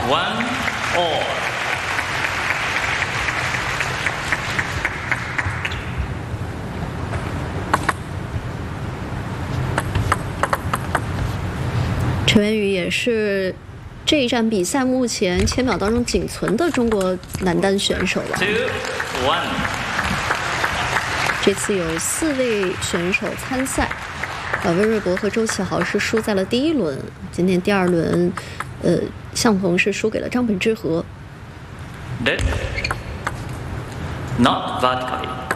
1-all。 陈元宇也是这一站比赛目前1000秒当中仅存的中国男单选手了。 2-1。 这次有4位选手参赛，温瑞博和周启豪是输在了第1轮，今天第2轮，向鹏是输给了张本智和。 Dead. Not vertically.